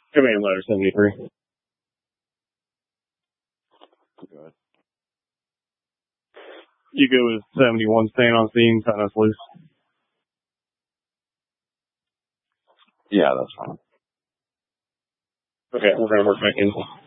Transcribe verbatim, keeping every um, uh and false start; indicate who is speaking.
Speaker 1: Command letter seventy-three.
Speaker 2: Good.
Speaker 1: You go with seventy-one, staying on scene, cutting us loose.
Speaker 2: Yeah, that's fine.
Speaker 1: Okay, we're going to work back in.